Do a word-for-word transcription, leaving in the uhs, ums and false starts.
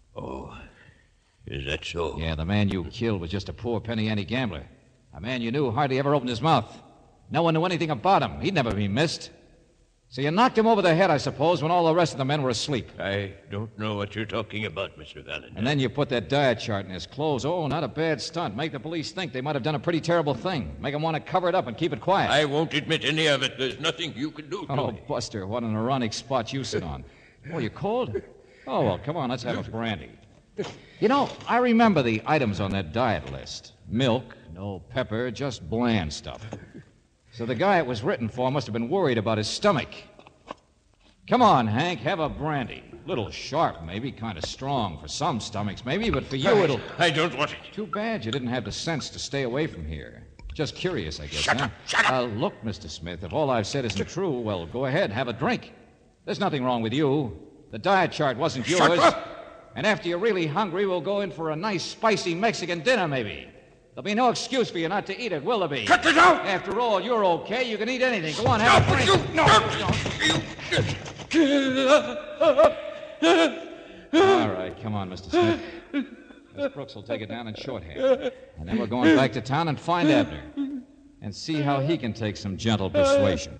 Oh, is that so? Yeah, the man you killed was just a poor penny ante gambler. A man you knew hardly ever opened his mouth. No one knew anything about him. He'd never be missed. So you knocked him over the head, I suppose, when all the rest of the men were asleep. I don't know what you're talking about, Mister Valentine. And then you put that diet chart in his clothes. Oh, not a bad stunt. Make the police think they might have done a pretty terrible thing. Make them want to cover it up and keep it quiet. I won't admit any of it. There's nothing you can do to Oh, me. Buster, what an ironic spot you sit on. Oh, you cold? Oh, well, come on, let's have a brandy. You know, I remember the items on that diet list. Milk, no pepper, just bland stuff. So the guy it was written for must have been worried about his stomach. Come on, Hank, have a brandy. Little sharp, maybe, kind of strong for some stomachs, maybe, but for you I, it'll... I don't want it. Too bad you didn't have the sense to stay away from here. Just curious, I guess. Shut huh? up, shut up. Uh, look, Mister Smith, if all I've said isn't true, well, go ahead, have a drink. There's nothing wrong with you. The diet chart wasn't yours. Shut up! And after you're really hungry, we'll go in for a nice, spicy Mexican dinner, maybe. There'll be no excuse for you not to eat it, will there be? Cut it out! After all, you're okay. You can eat anything. Go on, have No, a drink. you, no, you... All right, come on, Mister Smith. Miss Brooks will take it down in shorthand. And then we're going back to town and find Abner. And see how he can take some gentle persuasion.